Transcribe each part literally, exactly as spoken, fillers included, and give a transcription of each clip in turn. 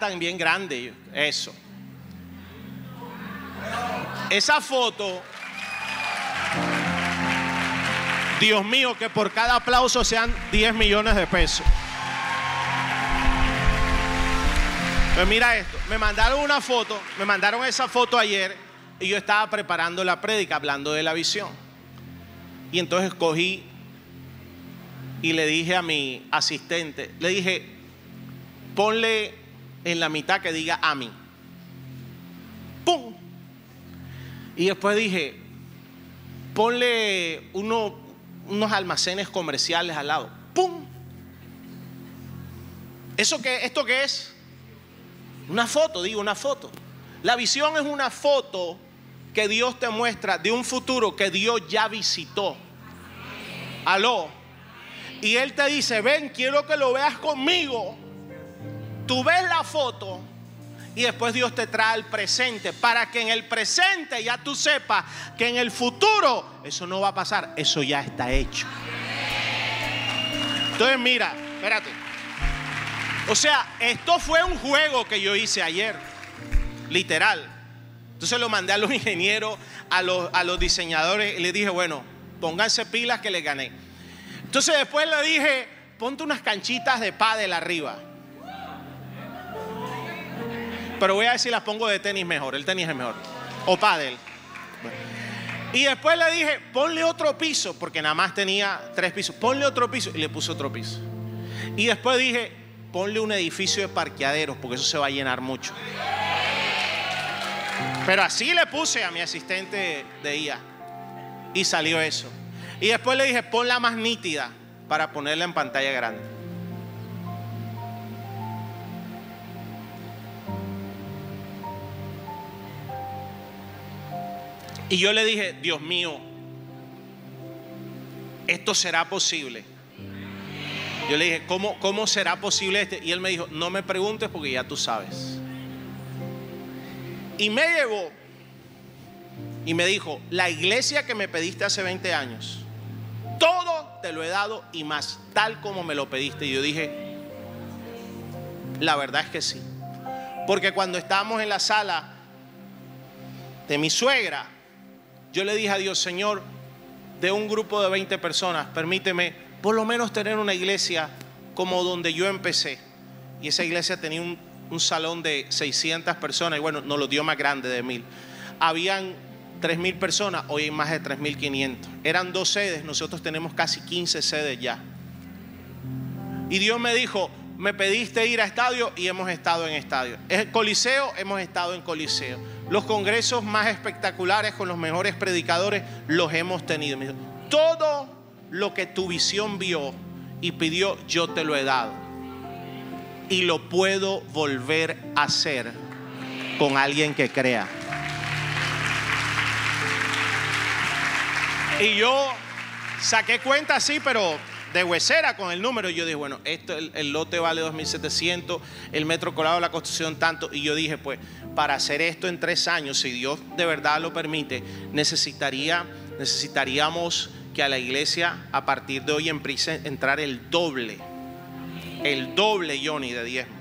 Manhattan bien grande. Eso. Esa foto, Dios mío, que por cada aplauso sean diez millones de pesos. Pues mira esto, me mandaron una foto, me mandaron esa foto ayer y yo estaba preparando la prédica hablando de la visión. Y entonces cogí y le dije a mi asistente, le dije, ponle en la mitad que diga a mí. ¡Pum! Y después dije, ponle uno, unos almacenes comerciales al lado. ¡Pum! ¿Eso qué, ¿Esto qué es? Una foto, digo, una foto. La visión es una foto que Dios te muestra de un futuro que Dios ya visitó. Aló. Y Él te dice, ven, quiero que lo veas conmigo. Tú ves la foto y después Dios te trae al presente para que en el presente ya tú sepas que en el futuro eso no va a pasar, eso ya está hecho. Entonces mira, espérate. O sea, esto fue un juego que yo hice ayer, literal. Entonces lo mandé a los ingenieros, a los, a los diseñadores y les dije, bueno, pónganse pilas que les gané. Entonces después le dije, ponte unas canchitas de pádel arriba. Pero voy a ver si las pongo de tenis mejor, el tenis es mejor. O pádel. Bueno. Y después le dije, ponle otro piso, porque nada más tenía tres pisos. Ponle otro piso y le puse otro piso. Y después dije, ponle un edificio de parqueaderos, porque eso se va a llenar mucho. Pero así le puse a mi asistente de I A. Y salió eso. Y después le dije, ponla más nítida para ponerla en pantalla grande. Y yo le dije, Dios mío, ¿esto será posible? Yo le dije, ¿cómo, cómo será posible este? Y él me dijo, no me preguntes porque ya tú sabes. Y me llevó y me dijo, la iglesia que me pediste hace veinte años, todo te lo he dado y más, tal como me lo pediste. Y yo dije, la verdad es que sí. Porque cuando estábamos en la sala de mi suegra, yo le dije a Dios, Señor, de un grupo de veinte personas, permíteme por lo menos tener una iglesia como donde yo empecé. Y esa iglesia tenía un, un salón de seiscientas personas y bueno, nos lo dio más grande de mil. Habían tres mil personas, hoy hay más de tres mil quinientos. Eran dos sedes, nosotros tenemos casi quince sedes ya. Y Dios me dijo, me pediste ir a estadio y hemos estado en estadio. El Coliseo, hemos estado en Coliseo. Los congresos más espectaculares con los mejores predicadores los hemos tenido. Me dijo, todo lo que tu visión vio y pidió, yo te lo he dado. Y lo puedo volver a hacer con alguien que crea. Y yo saqué cuenta así, pero de huesera con el número. Y yo dije, bueno, esto, el, el lote vale dos mil setecientos, el metro cuadrado de la construcción tanto. Y yo dije, pues, para hacer esto en tres años, si Dios de verdad lo permite, necesitaría, necesitaríamos que a la iglesia a partir de hoy empiece a entrar el doble, el doble, Johnny, de diezmos.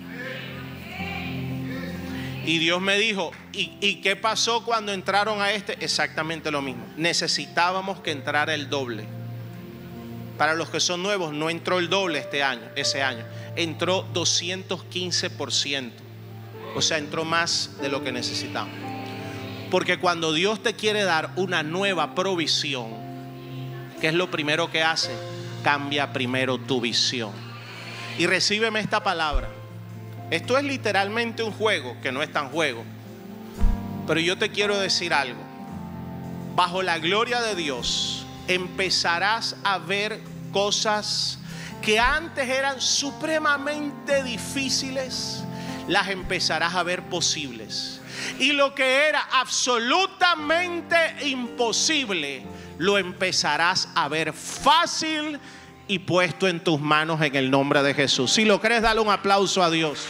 Y Dios me dijo, ¿y, ¿y qué pasó cuando entraron a este? Exactamente lo mismo. Necesitábamos que entrara el doble. Para los que son nuevos, no entró el doble este año, ese año. Entró doscientos quince por ciento. O sea, entró más de lo que necesitamos. Porque cuando Dios te quiere dar una nueva provisión, ¿qué es lo primero que hace? Cambia primero tu visión. Y recíbeme esta palabra. Esto es literalmente un juego, que no es tan juego. Pero yo te quiero decir algo. Bajo la gloria de Dios, empezarás a ver cosas que antes eran supremamente difíciles, las empezarás a ver posibles. Y lo que era absolutamente imposible, lo empezarás a ver fácil y puesto en tus manos en el nombre de Jesús. Si lo crees, dale un aplauso a Dios.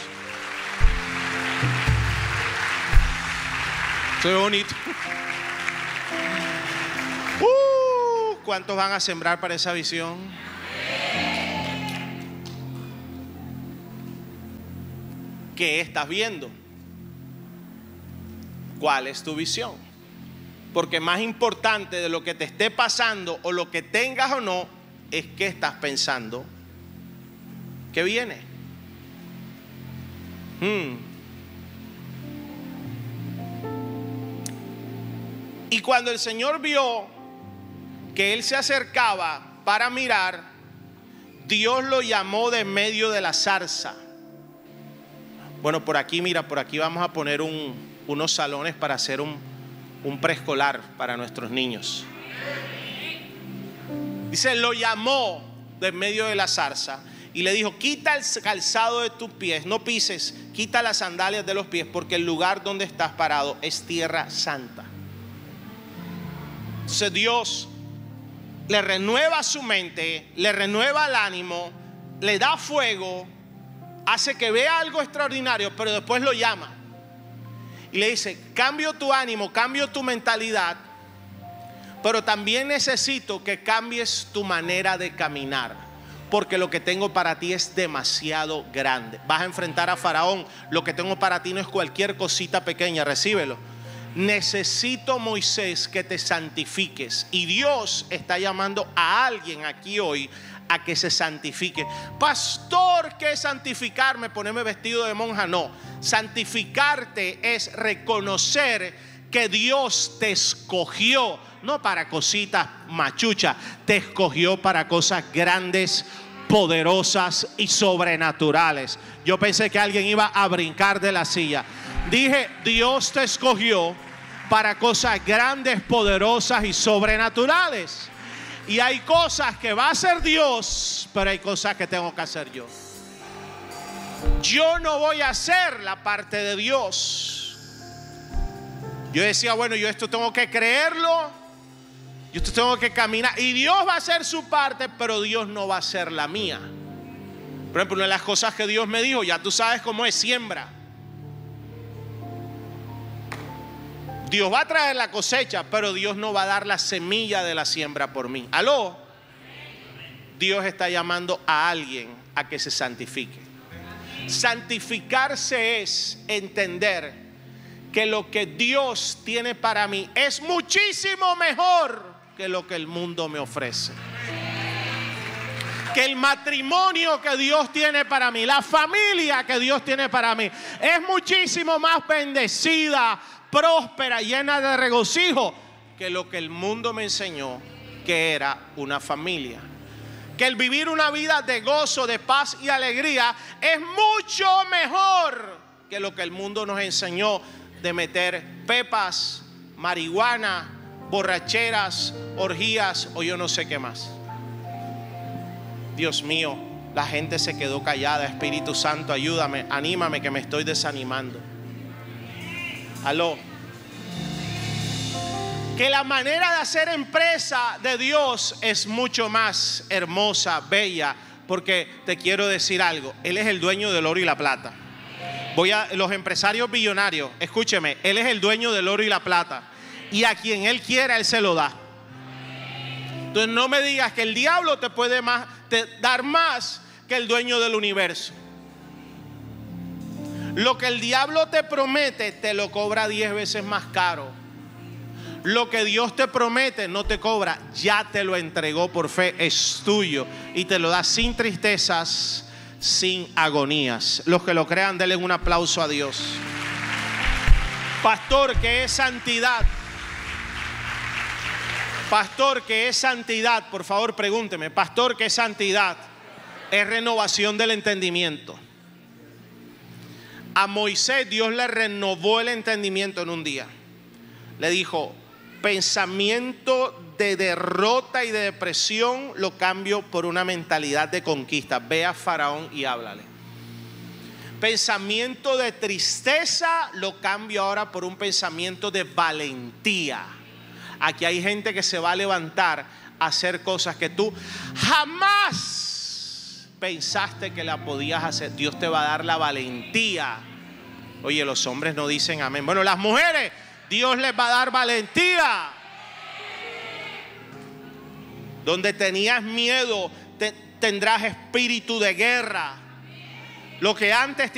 Qué bonito. Uh, ¿Cuántos van a sembrar para esa visión? ¿qué estás viendo? ¿Cuál es tu visión? Porque más importante de lo que te esté pasando o lo que tengas o no, es qué estás pensando que viene. Hmm. Y cuando el Señor vio que él se acercaba para mirar, Dios lo llamó de medio de la zarza. Bueno, por aquí, mira, por aquí vamos a poner un, unos salones para hacer un, un preescolar para nuestros niños. Dice, lo llamó de medio de la zarza y le dijo, quita el calzado de tus pies, no pises, quita las sandalias de los pies, porque el lugar donde estás parado es tierra santa. Entonces Dios le renueva su mente, le renueva el ánimo, le da fuego, hace que vea algo extraordinario, pero después lo llama y le dice, cambio tu ánimo, cambio tu mentalidad, pero también necesito que cambies tu manera de caminar, porque lo que tengo para ti es demasiado grande. Vas a enfrentar a Faraón, lo que tengo para ti no es cualquier cosita pequeña, recíbelo. Necesito, Moisés, que te santifiques. Y Dios está llamando a alguien aquí hoy a que se santifique. Pastor, ¿qué es santificarme? Ponerme vestido de monja. No, santificarte es reconocer que Dios te escogió, no para cositas machuchas, te escogió para cosas grandes, poderosas y sobrenaturales. Yo pensé que alguien iba a brincar de la silla. Dije, Dios te escogió para cosas grandes, poderosas y sobrenaturales. Y hay cosas que va a hacer Dios, pero hay cosas que tengo que hacer yo. Yo no voy a hacer la parte de Dios. Yo decía, bueno, yo esto tengo que creerlo, yo esto tengo que caminar, y Dios va a hacer su parte, pero Dios no va a hacer la mía. Por ejemplo, una de las cosas que Dios me dijo, ya tú sabes cómo es, siembra. Dios va a traer la cosecha, pero Dios no va a dar la semilla de la siembra por mí. ¿Aló? Dios está llamando a alguien a que se santifique. Santificarse es entender que lo que Dios tiene para mí es muchísimo mejor que lo que el mundo me ofrece. Que el matrimonio que Dios tiene para mí, la familia que Dios tiene para mí, es muchísimo más bendecida, próspera, llena de regocijo que lo que el mundo me enseñó que era una familia. Que el vivir una vida de gozo, de paz y alegría es mucho mejor que lo que el mundo nos enseñó de meter pepas, marihuana, borracheras, orgías o yo no sé qué más. Dios mío, la gente se quedó callada. Espíritu Santo, ayúdame, anímame, que me estoy desanimando. Aló. Que la manera de hacer empresa de Dios es mucho más hermosa, bella, porque te quiero decir algo, Él es el dueño del oro y la plata. Voy a los empresarios billonarios, escúcheme, Él es el dueño del oro y la plata, y a quien Él quiera Él se lo da. Entonces no me digas que el diablo te puede más, te, dar más que el dueño del universo. Lo que el diablo te promete te lo cobra diez veces más caro. Lo que Dios te promete no te cobra, ya te lo entregó por fe, es tuyo y te lo da sin tristezas, sin agonías. Los que lo crean, denle un aplauso a Dios. Pastor, ¿qué es santidad? Pastor, ¿qué es santidad? Por favor, pregúnteme. Pastor, ¿qué es santidad? Es renovación del entendimiento. A Moisés Dios le renovó el entendimiento en un día. Le dijo, pensamiento de derrota y de depresión lo cambio por una mentalidad de conquista. Ve a Faraón y háblale. Pensamiento de tristeza lo cambio ahora por un pensamiento de valentía. Aquí hay gente que se va a levantar a hacer cosas que tú jamás pensaste que la podías hacer. Dios te va a dar la valentía. Oye, los hombres no dicen amén. Bueno, las mujeres, Dios les va a dar valentía. Donde tenías miedo, te, tendrás espíritu de guerra. Lo que antes